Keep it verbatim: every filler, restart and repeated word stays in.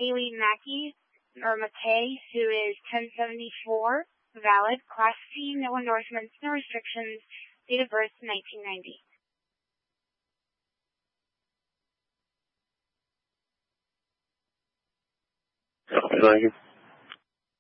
Haley Mackey, or McKay, who is ten seventy-four, valid, Class C, no endorsements, no restrictions, date of birth nineteen ninety. Thank you.